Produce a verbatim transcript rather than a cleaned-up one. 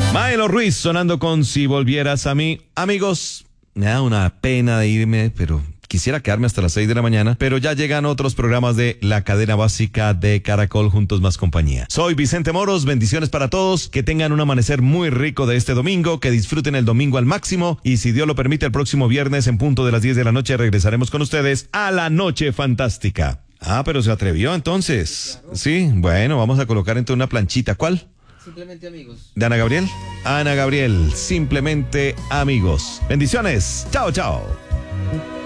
Maelo Ruiz sonando con Si Volvieras a Mí. Amigos, me da una pena de irme, pero quisiera quedarme hasta las seis de la mañana, pero ya llegan otros programas de la cadena básica de Caracol, Juntos Más Compañía. Soy Vicente Moros, bendiciones para todos, que tengan un amanecer muy rico de este domingo, que disfruten el domingo al máximo, y si Dios lo permite, el próximo viernes en punto de las diez de la noche regresaremos con ustedes a La Noche Fantástica. Ah, pero se atrevió entonces. Claro. Sí, bueno, vamos a colocar entonces una planchita. ¿Cuál? Simplemente Amigos. ¿De Ana Gabriel? Ana Gabriel, Simplemente Amigos. Bendiciones. Chao, chao.